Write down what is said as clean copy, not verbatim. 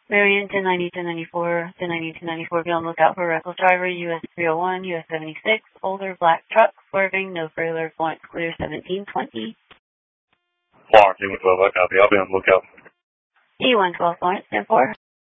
Marion 1090, 1094, 1090, 1094, be on the lookout for a reckless driver, US 301, US 76, older black truck, swerving, no trailer, Florence clear 1720. Florence, E112, I copy. I'll be on the lookout. E112, Florence, 10-4.